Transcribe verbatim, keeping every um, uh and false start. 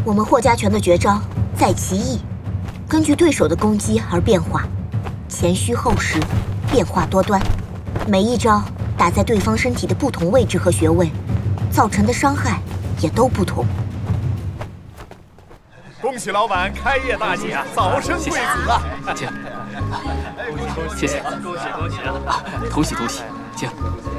我们霍家拳的绝招在其意，根据对手的攻击而变化，前虚后实，变化多端。每一招打在对方身体的不同位置和穴位，造成的伤害也都不同。 恭喜老板开业大吉啊，早生贵子啊！ 请，谢谢，恭喜恭喜啊！同喜同喜，请。